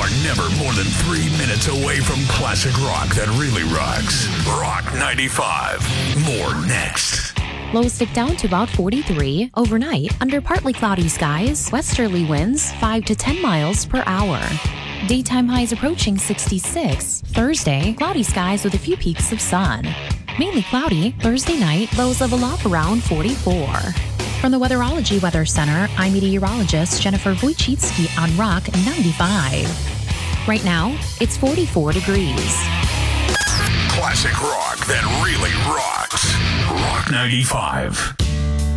are never more than 3 minutes away from classic rock that really rocks. Rock 95. More next. Lows dip down to about 43. Overnight, under partly cloudy skies, westerly winds 5 to 10 miles per hour. Daytime highs approaching 66. Thursday, cloudy skies with a few peaks of sun. Mainly cloudy. Thursday night, lows level off around 44. From the Weatherology Weather Center, I'm meteorologist Jennifer Wojcicki on Rock 95. Right now, it's 44 degrees. Classic rock that really rocks. Rock 95.